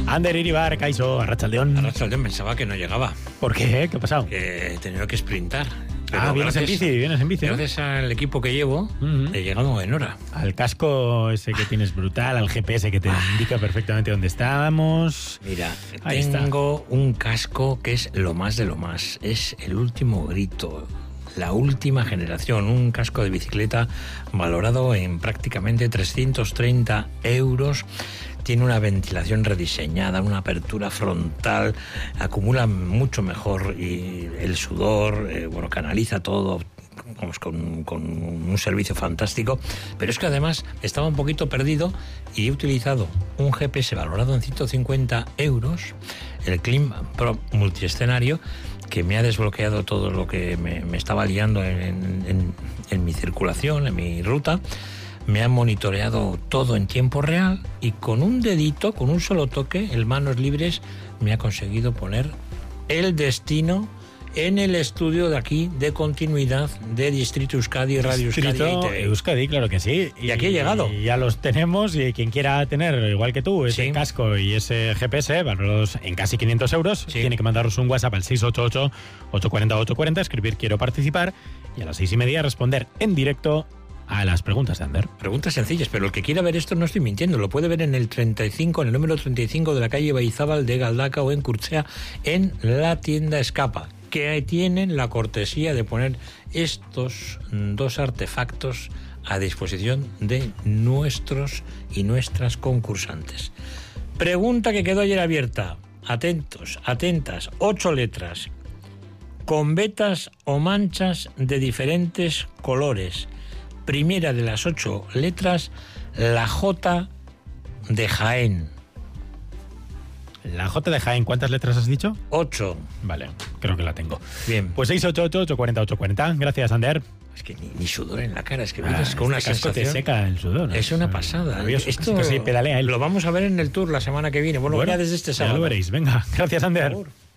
Ander Iribar, Kaiso, Arratsaldeon. Arratsaldeon, pensaba que no llegaba. ¿Por qué? ¿Qué ha pasado? Que he tenido que sprintar. Pero vienes en bici, ¿no? Gracias al equipo que llevo, he llegado en hora. Al casco ese que tienes brutal, al GPS que te indica perfectamente dónde estamos. Mira, tengo un casco que es lo más de lo más. Es el último grito, la última generación. Un casco de bicicleta valorado en prácticamente 330 euros. Tiene una ventilación rediseñada, una apertura frontal, acumula mucho mejor y el sudor, canaliza todo, vamos, con un servicio fantástico. Pero es que además estaba un poquito perdido y he utilizado un GPS valorado en 150 euros, el Klim Pro multiescenario, que me ha desbloqueado todo lo que me estaba liando en mi circulación, en mi ruta. Me han monitoreado todo en tiempo real y con un dedito, con un solo toque, en manos libres, me ha conseguido poner el destino en el estudio de aquí, de continuidad, de Distrito Euskadi y Radio Euskadi. Euskadi, claro que sí. Y aquí he llegado. Y ya los tenemos, y quien quiera tener, igual que tú, ese casco y ese GPS, valorados en casi 500 euros, tiene que mandaros un WhatsApp al 688-840-840, escribir quiero participar, y a las 6:30 responder en directo a las preguntas de Ander. Preguntas sencillas, pero el que quiera ver esto no estoy mintiendo, lo puede ver en el 35, en el número 35 de la calle Baizábal de Galdaka o en Curchea, en la tienda Escapa, que tienen la cortesía de poner estos dos artefactos a disposición de nuestros y nuestras concursantes. Pregunta que quedó ayer abierta. Atentos, atentas, 8 letras, con vetas o manchas de diferentes colores. Primera de las 8 letras, la J de Jaén. La J de Jaén, ¿cuántas letras has dicho? 8. Vale, creo que la tengo. Bien. Pues 688-840-840. Gracias, Ander. Es que ni sudor en la cara, es que vienes con una sensación. Te seca el sudor, ¿no? Es una pasada. Esto sí pedalea él. Lo vamos a ver en el tour la semana que viene. Bueno, ya desde este sábado. Ya lo veréis. Venga, gracias, Ander.